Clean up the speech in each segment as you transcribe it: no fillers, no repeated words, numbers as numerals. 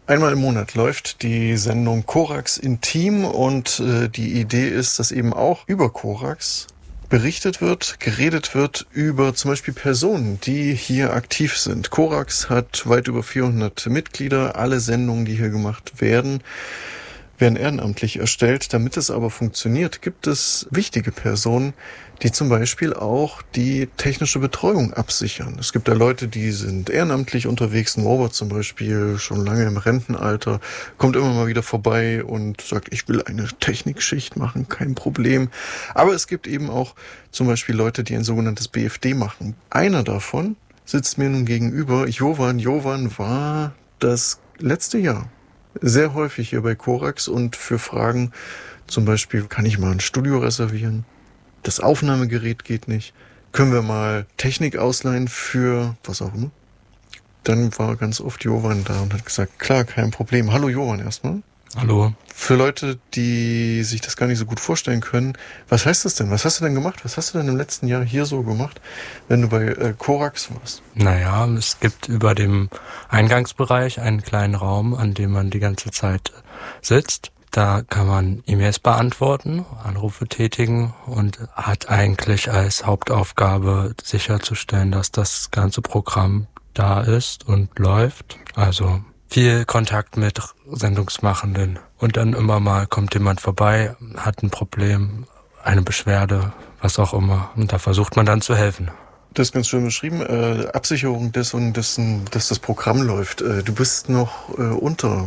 Einmal im Monat läuft die Sendung Korax Intim und die Idee ist, dass eben auch über Korax berichtet wird, geredet wird über zum Beispiel Personen, die hier aktiv sind. Korax hat weit über 400 Mitglieder. Alle Sendungen, die hier gemacht werden ehrenamtlich erstellt. Damit es aber funktioniert, gibt es wichtige Personen, die zum Beispiel auch die technische Betreuung absichern. Es gibt da Leute, die sind ehrenamtlich unterwegs. Ein Robert zum Beispiel, schon lange im Rentenalter, kommt immer mal wieder vorbei und sagt, ich will eine Technikschicht machen, kein Problem. Aber es gibt eben auch zum Beispiel Leute, die ein sogenanntes BFD machen. Einer davon sitzt mir nun gegenüber, Jovan. Jovan war das letzte Jahr sehr häufig hier bei Korax und für Fragen, zum Beispiel, kann ich mal ein Studio reservieren? Das Aufnahmegerät geht nicht. Können wir mal Technik ausleihen für was auch immer? Dann war ganz oft Jovan da und hat gesagt, klar, kein Problem. Hallo Jovan erstmal. Hallo. Für Leute, die sich das gar nicht so gut vorstellen können, was heißt das denn? Was hast du denn gemacht? Was hast du denn im letzten Jahr hier so gemacht, wenn du bei Korax warst? Naja, es gibt über dem Eingangsbereich einen kleinen Raum, an dem man die ganze Zeit sitzt. Da kann man E-Mails beantworten, Anrufe tätigen und hat eigentlich als Hauptaufgabe sicherzustellen, dass das ganze Programm da ist und läuft. Also viel Kontakt mit Sendungsmachenden. Und dann immer mal kommt jemand vorbei, hat ein Problem, eine Beschwerde, was auch immer. Und da versucht man dann zu helfen. Das ist ganz schön beschrieben. Absicherung dessen, dass das Programm läuft. Du bist noch unter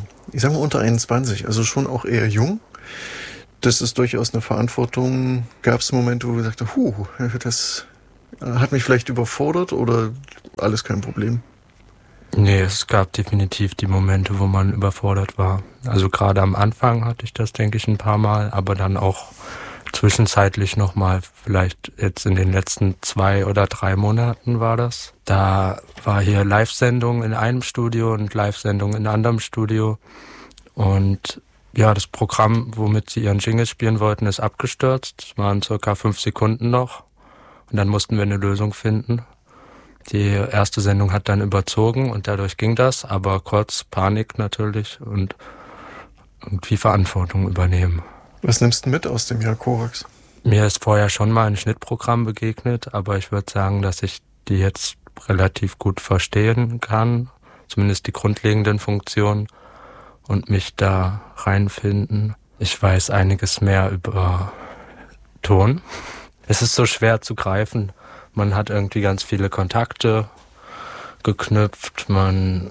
21, also schon auch eher jung. Das ist durchaus eine Verantwortung. Gab es Momente, wo du gesagt hast, das hat mich vielleicht überfordert oder alles kein Problem? Nee, es gab definitiv die Momente, wo man überfordert war. Also gerade am Anfang hatte ich das, denke ich, ein paar Mal, aber dann auch zwischenzeitlich nochmal, vielleicht jetzt in den letzten 2 oder 3 Monaten war das. Da war hier Live-Sendung in einem Studio und Live-Sendung in einem anderen Studio. Und ja, das Programm, womit sie ihren Jingle spielen wollten, ist abgestürzt. Es waren circa 5 Sekunden noch. Und dann mussten wir eine Lösung finden. Die erste Sendung hat dann überzogen und dadurch ging das, aber kurz Panik natürlich und irgendwie Verantwortung übernehmen. Was nimmst du mit aus dem Jahr Korax? Mir ist vorher schon mal ein Schnittprogramm begegnet, aber ich würde sagen, dass ich die jetzt relativ gut verstehen kann, zumindest die grundlegenden Funktionen und mich da reinfinden. Ich weiß einiges mehr über Ton. Es ist so schwer zu greifen. Man hat irgendwie ganz viele Kontakte geknüpft. Man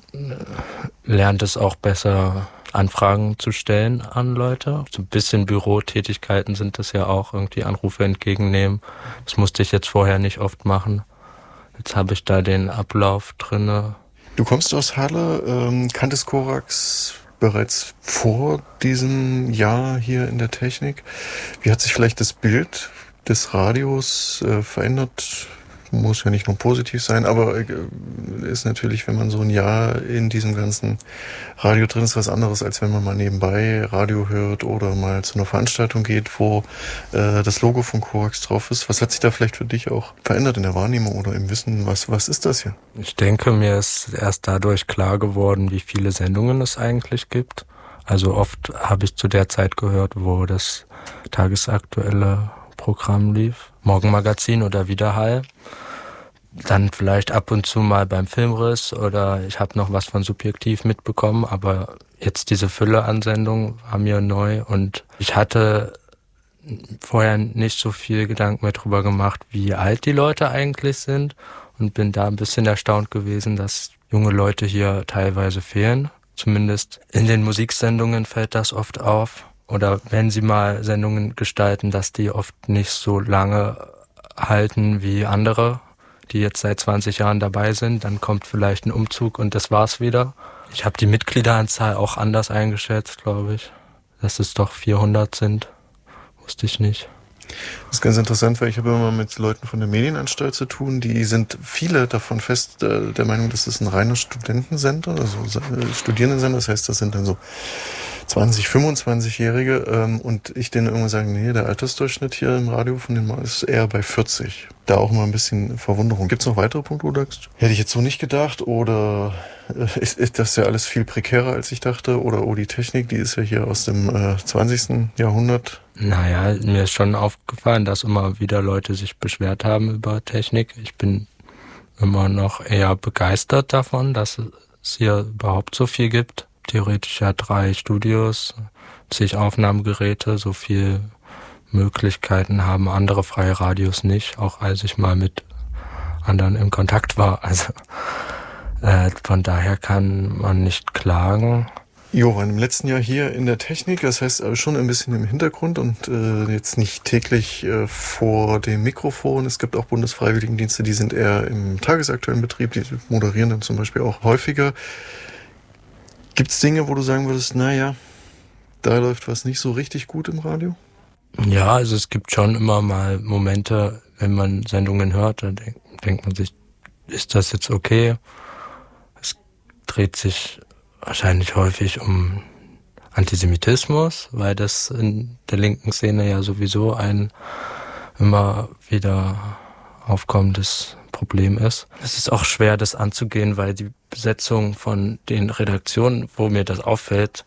lernt es auch besser, Anfragen zu stellen an Leute. So ein bisschen Bürotätigkeiten sind das ja auch, irgendwie Anrufe entgegennehmen. Das musste ich jetzt vorher nicht oft machen. Jetzt habe ich da den Ablauf drinne. Du kommst aus Halle, kanntest Korax bereits vor diesem Jahr hier in der Technik. Wie hat sich vielleicht das Bild des Radios verändert? Muss ja nicht nur positiv sein, aber ist natürlich, wenn man so ein Jahr in diesem ganzen Radio drin ist, was anderes, als wenn man mal nebenbei Radio hört oder mal zu einer Veranstaltung geht, wo das Logo von Korax drauf ist. Was hat sich da vielleicht für dich auch verändert in der Wahrnehmung oder im Wissen? Was ist das hier? Ich denke, mir ist erst dadurch klar geworden, wie viele Sendungen es eigentlich gibt. Also oft habe ich zu der Zeit gehört, wo das tagesaktuelle Programm lief. Morgenmagazin oder Widerhall. Dann vielleicht ab und zu mal beim Filmriss oder ich habe noch was von Subjektiv mitbekommen, aber jetzt diese Fülle an Sendungen war mir neu und ich hatte vorher nicht so viel Gedanken mehr drüber gemacht, wie alt die Leute eigentlich sind und bin da ein bisschen erstaunt gewesen, dass junge Leute hier teilweise fehlen. Zumindest in den Musiksendungen fällt das oft auf. Oder wenn sie mal Sendungen gestalten, dass die oft nicht so lange halten wie andere, die jetzt seit 20 Jahren dabei sind. Dann kommt vielleicht ein Umzug und das war's wieder. Ich habe die Mitgliederanzahl auch anders eingeschätzt, glaube ich. Dass es doch 400 sind, wusste ich nicht. Das ist ganz interessant, weil ich habe immer mit Leuten von der Medienanstalt zu tun, die sind viele davon fest der Meinung, das ist ein reiner Studentensender, also Studierendensender, das heißt, das sind dann so 20, 25-Jährige und ich denen irgendwann sage, nee, der Altersdurchschnitt hier im Radio von den ist eher bei 40. Da auch mal ein bisschen Verwunderung. Gibt es noch weitere Punkte, wo du sagst? Hätte ich jetzt so nicht gedacht oder ist das ja alles viel prekärer, als ich dachte? Oder die Technik, die ist ja hier aus dem 20. Jahrhundert. Naja, mir ist schon aufgefallen, dass immer wieder Leute sich beschwert haben über Technik. Ich bin immer noch eher begeistert davon, dass es hier überhaupt so viel gibt. Theoretisch ja 3 Studios, zig Aufnahmegeräte, so viel Möglichkeiten haben andere freie Radios nicht, auch als ich mal mit anderen im Kontakt war. Also von daher kann man nicht klagen. Johann, im letzten Jahr hier in der Technik, das heißt schon ein bisschen im Hintergrund und jetzt nicht täglich vor dem Mikrofon. Es gibt auch Bundesfreiwilligendienste, die sind eher im tagesaktuellen Betrieb, die moderieren dann zum Beispiel auch häufiger. Gibt es Dinge, wo du sagen würdest, naja, da läuft was nicht so richtig gut im Radio? Ja, also es gibt schon immer mal Momente, wenn man Sendungen hört, da denkt man sich, ist das jetzt okay? Es dreht sich wahrscheinlich häufig um Antisemitismus, weil das in der linken Szene ja sowieso ein immer wieder aufkommendes Problem ist. Es ist auch schwer, das anzugehen, weil die Besetzung von den Redaktionen, wo mir das auffällt,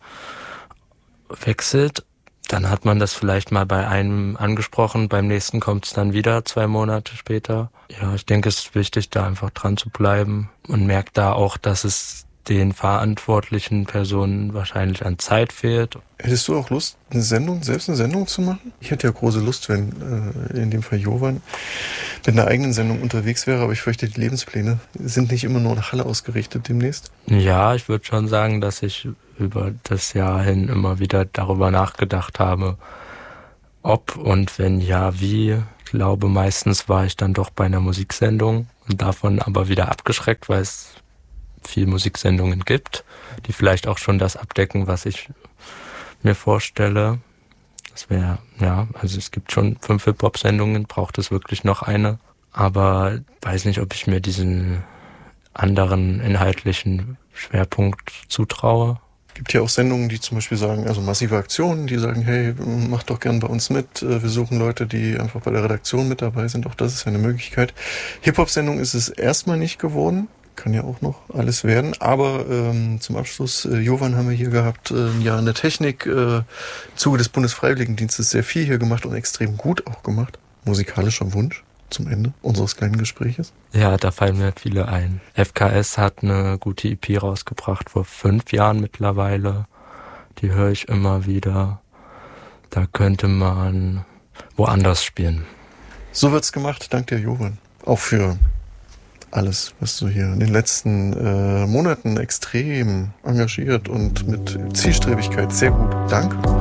wechselt. Dann hat man das vielleicht mal bei einem angesprochen, beim nächsten kommt es dann wieder 2 Monate später. Ja, ich denke, es ist wichtig, da einfach dran zu bleiben. Man merkt da auch, dass es den verantwortlichen Personen wahrscheinlich an Zeit fehlt. Hättest du auch Lust, selbst eine Sendung zu machen? Ich hätte ja große Lust, wenn in dem Fall Jovan mit einer eigenen Sendung unterwegs wäre, aber ich fürchte, die Lebenspläne sind nicht immer nur nach Halle ausgerichtet demnächst. Ja, ich würde schon sagen, dass ich über das Jahr hin immer wieder darüber nachgedacht habe, ob und wenn ja, wie. Ich glaube, meistens war ich dann doch bei einer Musiksendung und davon aber wieder abgeschreckt, weil es viel Musiksendungen gibt, die vielleicht auch schon das abdecken, was ich mir vorstelle. Das wäre, ja, also es gibt schon 5 Hip-Hop-Sendungen, braucht es wirklich noch eine. Aber weiß nicht, ob ich mir diesen anderen inhaltlichen Schwerpunkt zutraue. Es gibt ja auch Sendungen, die zum Beispiel sagen, also massive Aktionen, die sagen, hey, mach doch gern bei uns mit. Wir suchen Leute, die einfach bei der Redaktion mit dabei sind. Auch das ist ja eine Möglichkeit. Hip-Hop-Sendung ist es erstmal nicht geworden. Kann ja auch noch alles werden. Aber zum Abschluss, Jovan haben wir hier gehabt, ja in der Technik, im Zuge des Bundesfreiwilligendienstes sehr viel hier gemacht und extrem gut auch gemacht. Musikalischer Wunsch zum Ende unseres kleinen Gespräches. Ja, da fallen mir viele ein. FKS hat eine gute EP rausgebracht vor 5 Jahren mittlerweile. Die höre ich immer wieder. Da könnte man woanders spielen. So wird's gemacht. Dank dir, Jovan. Auch für alles, was du hier in den letzten Monaten extrem engagiert und mit Zielstrebigkeit sehr gut. Dank.